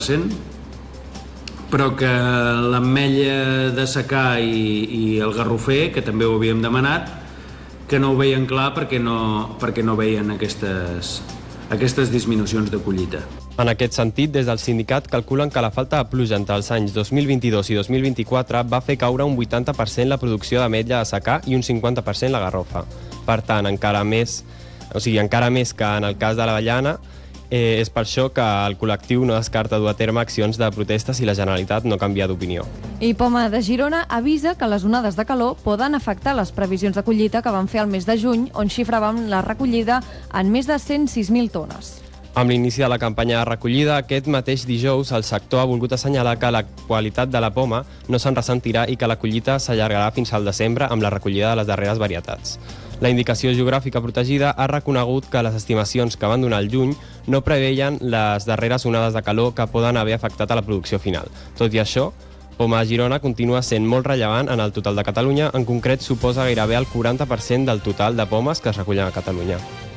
però que l'ametlla de secà i el garrofer, que també ho havíem demanat, que no ho veien clar perquè no veien aquestes disminucions de collita. En aquest sentit, des del sindicat calculen que la falta de pluja entre els anys 2022 i 2024 va fer caure un 80% la producció d'ametlla de secà i un 50% la garrofa. Per tant, encara més que en el cas de l'avellana, és per això que el col·lectiu no descarta dur a terme accions de protesta si la Generalitat no canvia d'opinió. I Poma de Girona avisa que les onades de calor poden afectar les previsions de collita que van fer el mes de juny, on xifraven la recollida en més de 106.000 tones. Amb l'inici de la campanya de recollida, aquest mateix dijous, el sector ha volgut assenyalar que la qualitat de la poma no se'n ressentirà i que la collita s'allargarà fins al desembre amb la recollida de les darreres varietats. La indicació geogràfica protegida ha reconegut que les estimacions que van donar al juny no preveien les darreres onades de calor que poden haver afectat a la producció final. Tot i això, Poma de Girona continua sent molt rellevant en el total de Catalunya, en concret suposa gairebé el 40% del total de pomes que es recullen a Catalunya.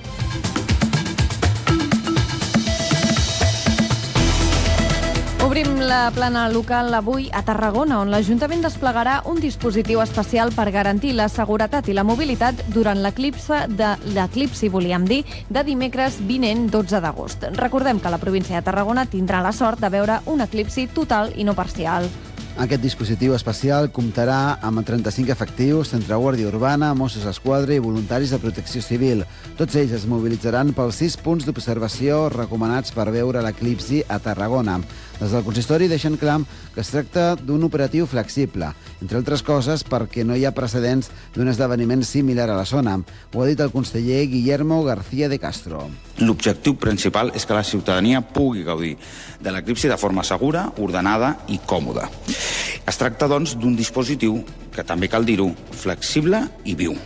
Obrim la plana local avui a Tarragona, on l'Ajuntament desplegarà un dispositiu especial per garantir la seguretat i la mobilitat durant l'eclipsi, volíem dir, de dimecres vinent 12 d'agost. Recordem que la província de Tarragona tindrà la sort de veure un eclipsi total i no parcial. Aquest dispositiu especial comptarà amb 35 efectius entre Guàrdia Urbana, Mossos d'Esquadra i voluntaris de Protecció Civil. Tots ells es mobilitzaran pels 6 punts d'observació recomanats per veure l'eclipsi a Tarragona. Des del consistori deixen clar que es tracta d'un operatiu flexible, entre altres coses perquè no hi ha precedents d'un esdeveniment similar a la zona. Ho ha dit el conseller Guillermo García de Castro. L'objectiu principal és que la ciutadania pugui gaudir de l'eclipsi de forma segura, ordenada i còmoda. Es tracta, doncs, d'un dispositiu que, també cal dir-ho, flexible i viu.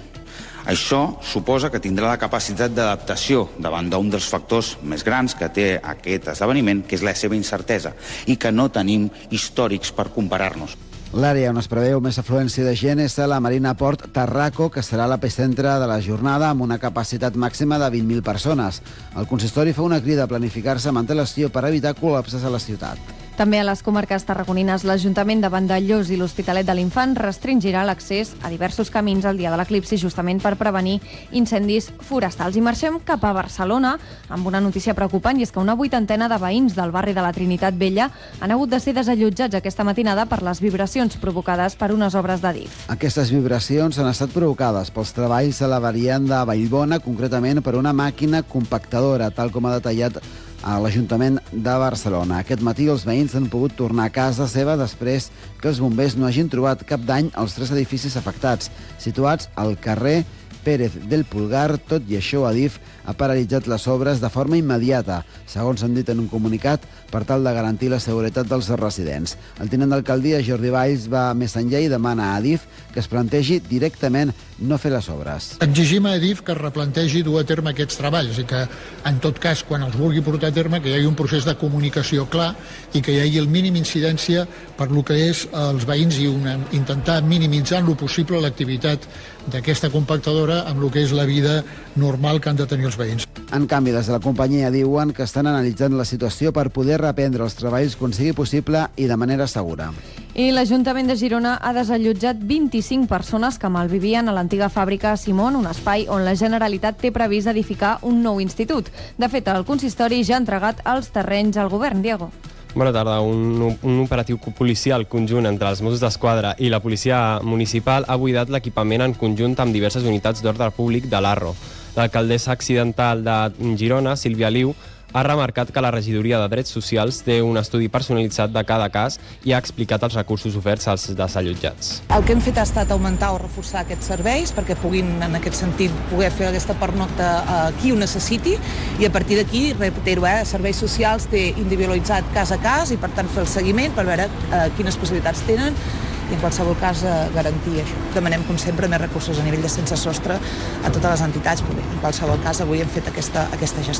Això suposa que tindrà la capacitat d'adaptació davant d'un dels factors més grans que té aquest esdeveniment, que és la seva incertesa, i que no tenim històrics per comparar-nos. L'àrea on es preveu més afluència de gent és a la Marina Port Tarraco, que serà l'epicentre de la jornada amb una capacitat màxima de 20.000 persones. El consistori fa una crida a planificar-se amb antelació per evitar col·lapses a la ciutat. També a les comarques tarragonines, l'Ajuntament de Vandellòs i l'Hospitalet de l'Infant restringirà l'accés a diversos camins el dia de l'eclipsi justament per prevenir incendis forestals. I marxem cap a Barcelona amb una notícia preocupant, i és que una 80ena de veïns del barri de la Trinitat Vella han hagut de ser desallotjats aquesta matinada per les vibracions provocades per unes obres d'Adif. Aquestes vibracions han estat provocades pels treballs a la variant de Vallbona, concretament per una màquina compactadora, tal com ha detallat a l'Ajuntament de Barcelona. Aquest matí els veïns han pogut tornar a casa seva després que els bombers no hagin trobat cap dany als 3 edificis afectats, situats al carrer Pérez del Pulgar. Tot i això, Adif ha paralitzat les obres de forma immediata, segons han dit en un comunicat, per tal de garantir la seguretat dels residents. El tinent d'alcaldia, Jordi Valls, va més enllà i demana a Adif que es plantegi directament no fer les obres. Exigim a Adif que es replantegi dur a terme aquests treballs i que, en tot cas, quan els vulgui portar a terme, que hi hagi un procés de comunicació clar i que hi hagi el mínim incidència per lo que és els veïns i intentar minimitzar en lo possible l'activitat d'aquesta compactadora amb el que és la vida normal que han de tenir els veïns. En canvi, des de la companyia diuen que estan analitzant la situació per poder reprendre els treballs quan sigui possible i de manera segura. I l'Ajuntament de Girona ha desallotjat 25 persones que malvivien a l'antiga fàbrica Simón, un espai on la Generalitat té previst edificar un nou institut. De fet, el consistori ja ha entregat els terrenys al govern. Diego. Bona tarda. Un operatiu policial conjunt entre els Mossos d'Esquadra i la policia municipal ha buidat l'equipament en conjunt amb diverses unitats d'ordre públic de l'Arro. L'alcaldessa accidental de Girona, Sílvia Liu, ha remarcat que la regidoria de Drets Socials té un estudi personalitzat de cada cas i ha explicat els recursos oferts als desallotjats. El que hem fet ha estat augmentar o reforçar aquests serveis perquè puguin, en aquest sentit, poder fer aquesta pernocta a qui ho necessiti, i a partir d'aquí, reitero, serveis socials té individualitzat cas a cas i per tant fer el seguiment per veure quines possibilitats tenen i en qualsevol cas garantir això. Demanem, com sempre, més recursos a nivell de sense sostre a totes les entitats, però en qualsevol cas avui hem fet aquesta gestió.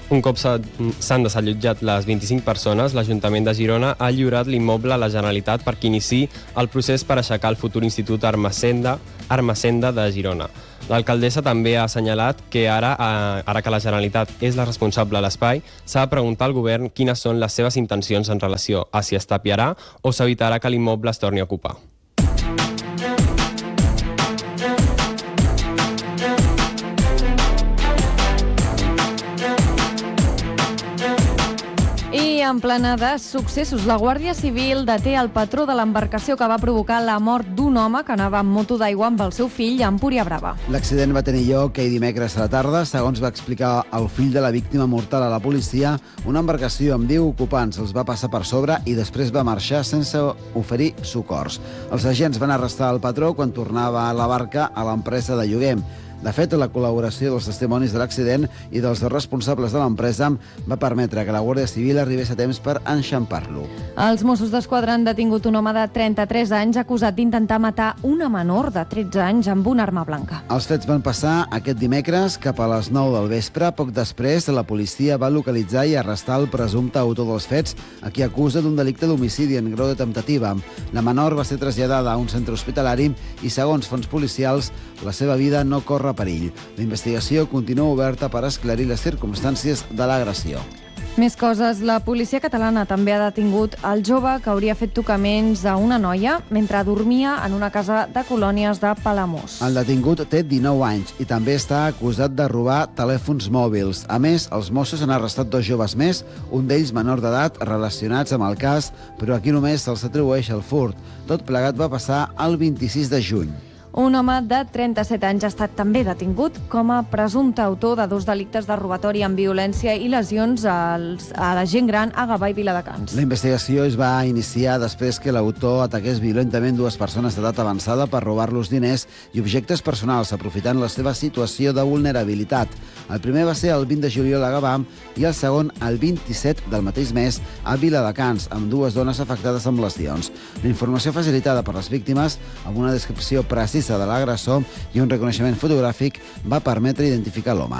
Un cop s'han desallotjat les 25 persones, l'Ajuntament de Girona ha lliurat l'immoble a la Generalitat perquè iniciï el procés per aixecar el futur Institut Armacenda de Girona. L'alcaldessa també ha assenyalat que ara que la Generalitat és la responsable de l'espai, s'ha de preguntar al govern quines són les seves intencions en relació a si es tapiarà o s'evitarà que l'immoble es torni a ocupar. I en plena de successos, la Guàrdia Civil deté el patró de l'embarcació que va provocar la mort d'un home que anava amb moto d'aigua amb el seu fill a Empúria Brava. L'accident va tenir lloc ahir dimecres a la tarda. Segons va explicar el fill de la víctima mortal a la policia, una embarcació amb 10 ocupants els va passar per sobre i després va marxar sense oferir socors. Els agents van arrestar el patró quan tornava a la barca a l'empresa de lloguer. De fet, la col·laboració dels testimonis de l'accident i dels responsables de l'empresa va permetre que la Guàrdia Civil arribés a temps per enxampar-lo. Els Mossos d'Esquadra han detingut un home de 33 anys acusat d'intentar matar una menor de 13 anys amb una arma blanca. Els fets van passar aquest dimecres cap a les 9 del vespre. Poc després, la policia va localitzar i arrestar el presumpte autor dels fets, a qui acusa d'un delicte d'homicidi en grau de temptativa. La menor va ser traslladada a un centre hospitalari i, segons fonts policials, la seva vida no corre perill. La investigació continua oberta per esclarir les circumstàncies de l'agressió. Més coses. La policia catalana també ha detingut el jove que hauria fet tocaments a una noia mentre dormia en una casa de colònies de Palamós. El detingut té 19 anys i també està acusat de robar telèfons mòbils. A més, els Mossos han arrestat 2 joves més, un d'ells menor d'edat, relacionats amb el cas, però aquí només se'ls atribueix el furt. Tot plegat va passar el 26 de juny. Un home de 37 anys ha estat també detingut com a presumpte autor de 2 delictes de robatori amb violència i lesions a la gent gran a Gavà i Viladecans. La investigació es va iniciar després que l'autor ataqués violentament 2 persones d'edat avançada per robar-los diners i objectes personals, aprofitant la seva situació de vulnerabilitat. El primer va ser el 20 de juliol a Gavà i el segon el 27 del mateix mes a Viladecans, amb 2 dones afectades amb lesions. La informació facilitada per les víctimes, amb una descripció precisa de l'agressor i un reconeixement fotogràfic, va permetre identificar l'home.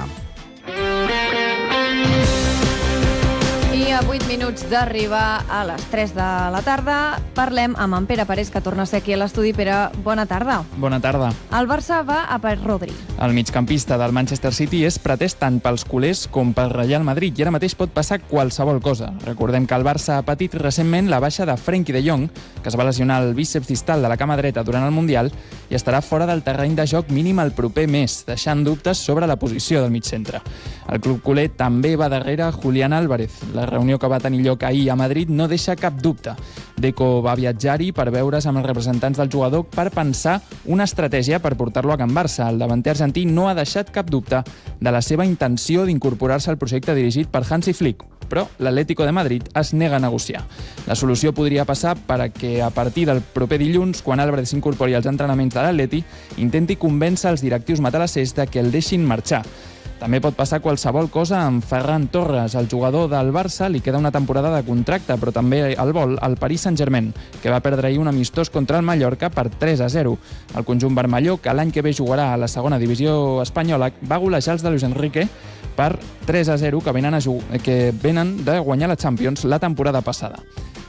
I a 8 minuts d'arribar a les 3 de la tarda parlem amb en Pere Parés, que torna a ser aquí a l'estudi. Pere, bona tarda. Bona tarda. El Barça va a per Rodri. El migcampista del Manchester City és pretès tant pels culers com pel Real Madrid i ara mateix pot passar qualsevol cosa. Recordem que el Barça ha patit recentment la baixa de Frenkie de Jong, que es va lesionar el bíceps distal de la cama dreta durant el Mundial i estarà fora del terreny de joc mínim el proper mes, deixant dubtes sobre la posició del migcentre. El club culer també va darrere Julián Álvarez. La reunió que va tenir lloc ahir a Madrid no deixa cap dubte. Deco va viatjar-hi per veure's amb els representants del jugador per pensar una estratègia per portar-lo a Can Barça. El davanter argentí no ha deixat cap dubte de la seva intenció d'incorporar-se al projecte dirigit per Hansi Flick, però l'Atlético de Madrid es nega a negociar. La solució podria passar perquè a partir del proper dilluns, quan Álvarez s'incorpori als entrenaments de l'Atleti, intenti convèncer els directius matalassers de que el deixin marxar. També pot passar qualsevol cosa amb Ferran Torres. El jugador del Barça li queda una temporada de contracte, però també el vol al Paris Saint-Germain, que va perdre ahir un amistós contra el Mallorca per 3-0. El conjunt vermelló, que l'any que ve jugarà a la segona divisió espanyola, va golejar els de Luis Enrique per 3-0, que venen de guanyar la Champions la temporada passada.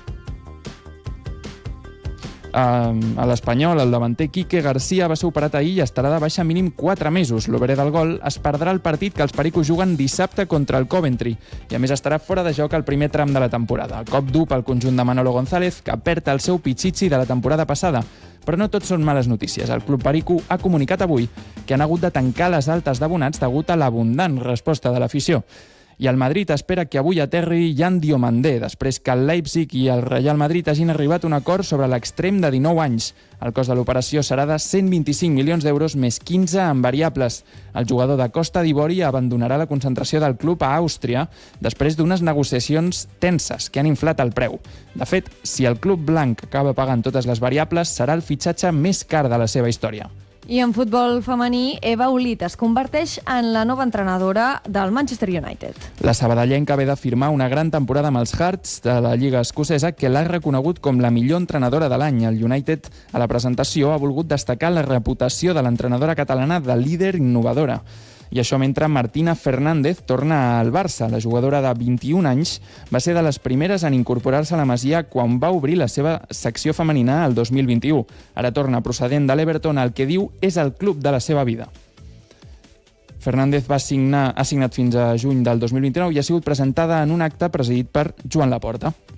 A l'Espanyol, el davanter Quique García va ser operat ahir i estarà de baixa mínim 4 mesos. L'obrer del gol es perdrà el partit que els pericos juguen dissabte contra el Coventry i a més estarà fora de joc el primer tram de la temporada. El cop dur pel conjunt de Manolo González, que perd el seu pitxitxi de la temporada passada. Però no tot són males notícies. El club perico ha comunicat avui que han hagut de tancar les altes d'abonats degut a l'abundant resposta de l'afició. I el Madrid espera que avui aterri Yan Diomandé, després que el Leipzig i el Real Madrid hagin arribat a un acord sobre l'extrem de 19 anys. El cost de l'operació serà de 125 milions d'euros més 15 en variables. El jugador de Costa d'Ivori abandonarà la concentració del club a Àustria després d'unes negociacions tenses que han inflat el preu. De fet, si el club blanc acaba pagant totes les variables, serà el fitxatge més car de la seva història. I en futbol femení, Eva Olit es converteix en la nova entrenadora del Manchester United. La sabadellenca ve de firmar una gran temporada amb els Hearts de la Lliga Escocesa, que l'ha reconegut com la millor entrenadora de l'any. El United, a la presentació, ha volgut destacar la reputació de l'entrenadora catalana de líder innovadora. I això mentre Martina Fernández torna al Barça. La jugadora de 21 anys va ser de les primeres en incorporar-se a la Masia quan va obrir la seva secció femenina el 2021. Ara torna procedent de l'Everton, el que diu és el club de la seva vida. Fernández ha signat fins a juny del 2029 i ha sigut presentada en un acte presidit per Joan Laporta.